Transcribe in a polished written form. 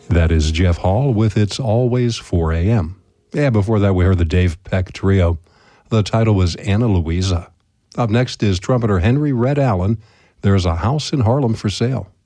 That is Jeff Hall with It's Always 4 a.m. Yeah, before that we heard the Dave Peck Trio. The title was Anna Louisa. Up next is trumpeter Henry Red Allen. There's a House in Harlem for Sale.